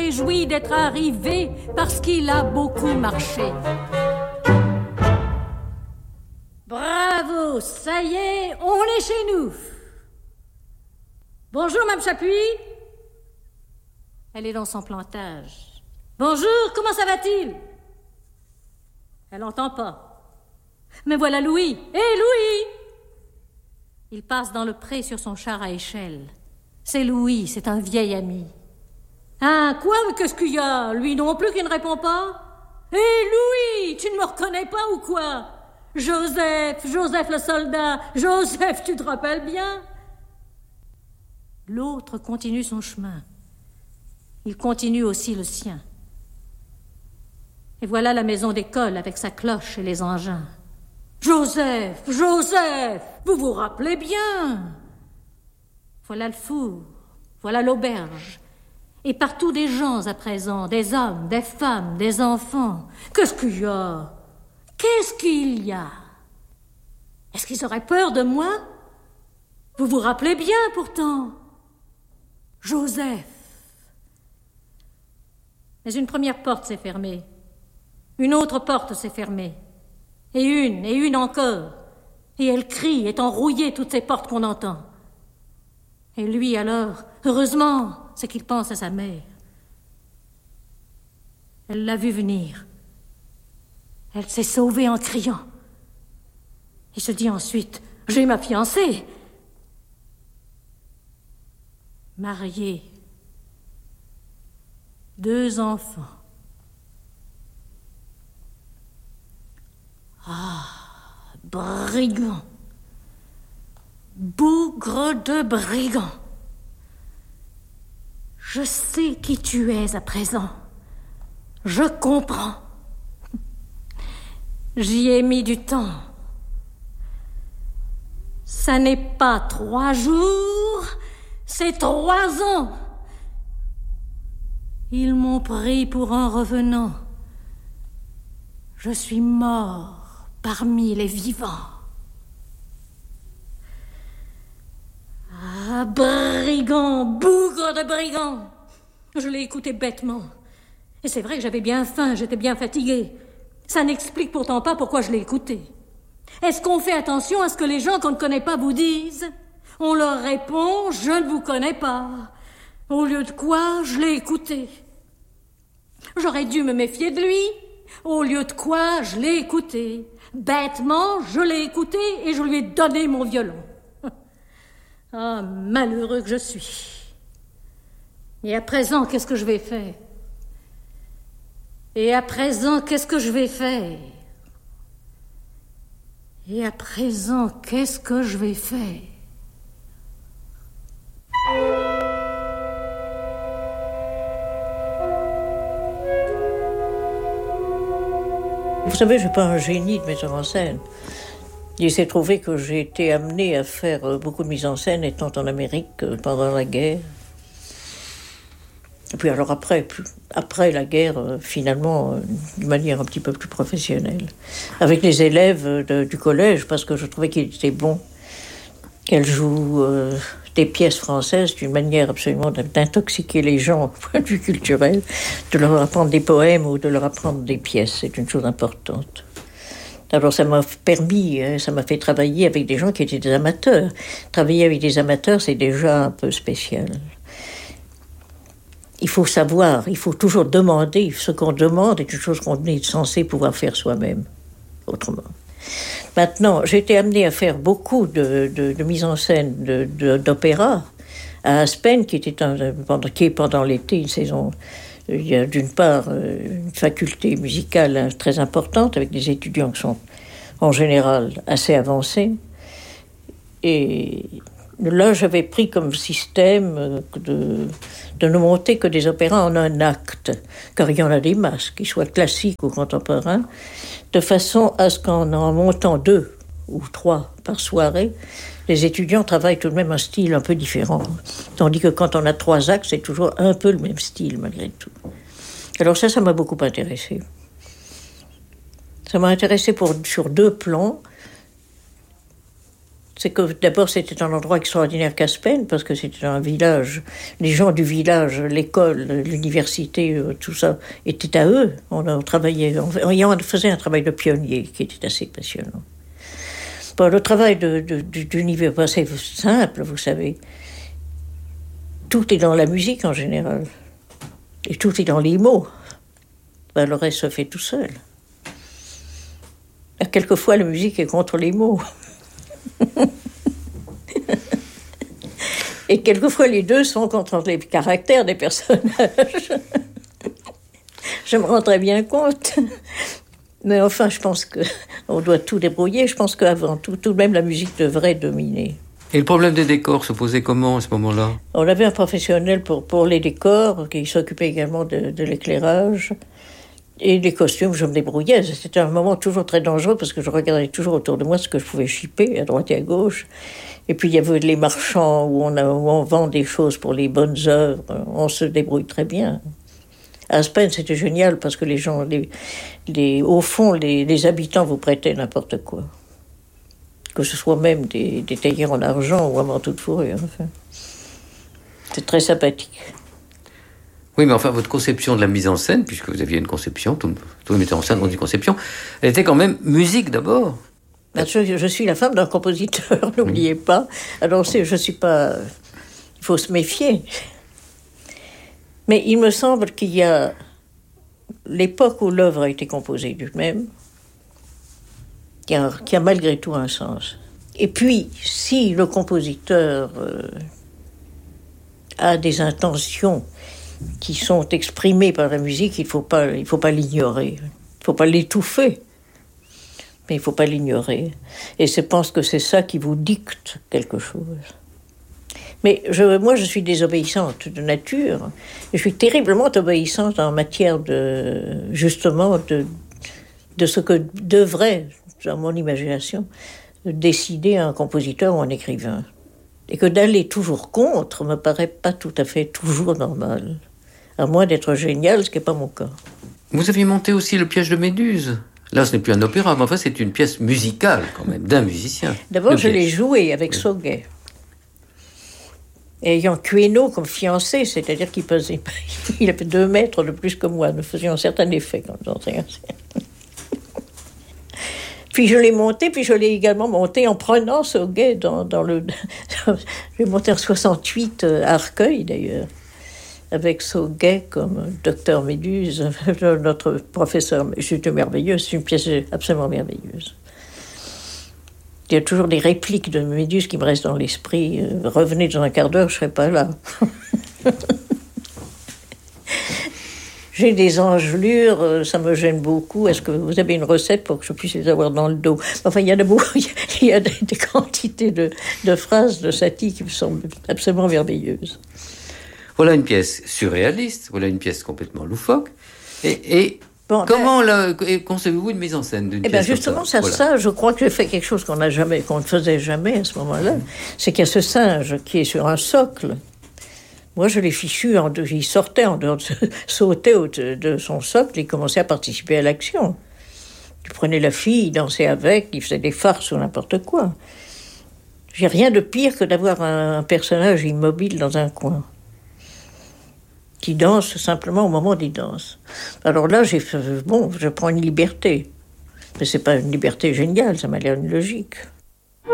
réjouit d'être arrivé parce qu'il a beaucoup marché. Bravo, ça y est, on est chez nous. Bonjour, Mme Chapuis. Elle est dans son plantage. Bonjour, comment ça va-t-il? Elle n'entend pas. Mais voilà Louis. Hé, Louis! Il passe dans le pré sur son char à échelle. C'est Louis, c'est un vieil ami. Hein, quoi, mais qu'est-ce qu'il y a? Lui non plus qui ne répond pas? Hé, Louis, tu ne me reconnais pas ou quoi? Joseph le soldat, Joseph, tu te rappelles bien? L'autre continue son chemin. Il continue aussi le sien. Et voilà la maison d'école avec sa cloche et les engins. Joseph, vous vous rappelez bien? Voilà le four, voilà l'auberge. Et partout des gens à présent, des hommes, des femmes, des enfants. Qu'est-ce qu'il y a? Qu'est-ce qu'il y a? Est-ce qu'ils auraient peur de moi? Vous vous rappelez bien pourtant? Joseph. Mais une première porte s'est fermée. Une autre porte s'est fermée. Et une encore. Et elle crie, étant rouillée toutes ces portes qu'on entend. Et lui alors, heureusement, c'est qu'il pense à sa mère. Elle l'a vu venir. Elle s'est sauvée en criant. Il se dit ensuite, j'ai ma fiancée. Mariée. 2 enfants. Ah, brigand. Bougre de brigand. Je sais qui tu es à présent. Je comprends. J'y ai mis du temps. Ça n'est pas 3 jours, c'est 3 ans. Ils m'ont pris pour un revenant. Je suis mort parmi les vivants. Ah, brigand, bougre de brigand. Je l'ai écouté bêtement. Et c'est vrai que j'avais bien faim, j'étais bien fatiguée. Ça n'explique pourtant pas pourquoi je l'ai écouté. Est-ce qu'on fait attention à ce que les gens qu'on ne connaît pas vous disent? On leur répond « Je ne vous connais pas ». Au lieu de quoi, je l'ai écouté. J'aurais dû me méfier de lui. Au lieu de quoi, je l'ai écouté. Bêtement, je l'ai écouté et je lui ai donné mon violon. Ah, malheureux que je suis. Et à présent, qu'est-ce que je vais faire? Et à présent, qu'est-ce que je vais faire? Et à présent, qu'est-ce que je vais faire? Vous savez, je ne suis pas un génie de metteur en scène. Il s'est trouvé que j'ai été amenée à faire beaucoup de mise en scène étant en Amérique pendant la guerre. Et puis alors après la guerre, finalement, d'une manière un petit peu plus professionnelle. Avec les élèves du collège, parce que je trouvais qu'il était bon qu'elles jouent des pièces françaises d'une manière absolument d'intoxiquer les gens au point de vue culturel, de leur apprendre des poèmes ou de leur apprendre des pièces, c'est une chose importante. Alors ça m'a permis, ça m'a fait travailler avec des gens qui étaient des amateurs. Travailler avec des amateurs, c'est déjà un peu spécial. Il faut savoir, il faut toujours demander. Ce qu'on demande est une chose qu'on est censé pouvoir faire soi-même, autrement. Maintenant, j'ai été amenée à faire beaucoup de mise en scène d'opéra à Aspen, qui est pendant l'été une saison. Il y a d'une part une faculté musicale très importante avec des étudiants qui sont en général assez avancés. Et là, j'avais pris comme système de ne monter que des opéras en un acte, car il y en a des masses, qu'ils soient classiques ou contemporains, de façon à ce qu'en montant 2 ou 3 par soirée, les étudiants travaillent tout de même un style un peu différent. Tandis que quand on a 3 actes, c'est toujours un peu le même style, malgré tout. Alors ça m'a beaucoup intéressée. Ça m'a intéressée sur 2 plans. c'est que d'abord c'était un endroit extraordinaire Caspen, parce que c'était un village. Les gens du village, l'école, l'université, tout ça était à eux. On travaillait, on faisait un travail de pionnier qui était assez passionnant. Bon, le travail d'université, c'est simple, vous savez. Tout est dans la musique en général. Et tout est dans les mots. Ben, le reste se fait tout seul. Quelquefois, la musique est contre les mots. Et quelquefois, les deux sont contre les caractères des personnages. Je me rends très bien compte. Mais enfin, je pense qu'on doit tout débrouiller. Je pense qu'avant tout de même, la musique devrait dominer. Et le problème des décors se posait comment à ce moment-là ? On avait un professionnel pour les décors, qui s'occupait également de l'éclairage. Et les costumes, je me débrouillais. C'était un moment toujours très dangereux, parce que je regardais toujours autour de moi ce que je pouvais chipper, à droite et à gauche. Et puis il y avait les marchands où on vend des choses pour les bonnes œuvres. On se débrouille très bien. À Aspen, c'était génial, parce que les gens, au fond, les habitants vous prêtaient n'importe quoi. Que ce soit même des tailleurs en argent ou en manteau de fourrure. Enfin. C'est très sympathique. Oui, mais enfin, votre conception de la mise en scène, puisque vous aviez une conception, tous les metteurs en scène ont une conception, elle était quand même musique d'abord. Je suis la femme d'un compositeur, n'oubliez pas. Alors, je suis pas... Il faut se méfier. Mais il me semble qu'il y a l'époque où l'œuvre a été composée d'elle-même, qui a malgré tout un sens. Et puis, si le compositeur a des intentions qui sont exprimées par la musique, il faut pas l'ignorer. Il ne faut pas l'étouffer, mais il ne faut pas l'ignorer. Et je pense que c'est ça qui vous dicte quelque chose. Mais moi, je suis désobéissante de nature. Je suis terriblement obéissante en matière de ce que devrait, dans mon imagination, décider un compositeur ou un écrivain. Et que d'aller toujours contre me paraît pas tout à fait toujours normal. À moins d'être génial, ce qui n'est pas mon cas. Vous aviez monté aussi Le Piège de Méduse. Là, ce n'est plus un opéra, mais enfin, c'est une pièce musicale, quand même, d'un musicien. D'abord, je l'ai joué avec Sauguet. Ayant Queneau comme fiancé, c'est-à-dire il avait 2 mètres de plus que moi. Nous faisions un certain effet quand nous entrions. Puis je l'ai monté, puis je l'ai également monté en prenant Sauguet dans le... Je l'ai monté en 68 à Arcueil, d'ailleurs, avec Sauguet comme docteur Méduse, notre professeur. C'était merveilleux, c'est une pièce absolument merveilleuse. Il y a toujours des répliques de Méduse qui me restent dans l'esprit. Revenez dans un quart d'heure, je ne serai pas là. J'ai des engelures, ça me gêne beaucoup. Est-ce que vous avez une recette pour que je puisse les avoir dans le dos ? Enfin, il y a des quantités de phrases de Satie qui me semblent absolument merveilleuses. Voilà une pièce surréaliste, voilà une pièce complètement loufoque. Comment concevez-vous une mise en scène d'une pièce justement, comme ça ? Ça, je crois que j'ai fait quelque chose qu'on ne faisait jamais à ce moment-là. C'est qu'il y a ce singe qui est sur un socle. Moi, je l'ai fichu il sortait en dehors, sautait de son socle et commençait à participer à l'action. Il prenait la fille, il dansait avec, il faisait des farces ou n'importe quoi. J'ai rien de pire que d'avoir un personnage immobile dans un coin, qui danse simplement au moment où il danse. Alors là, je prends une liberté. Mais c'est pas une liberté géniale, ça m'a l'air une logique.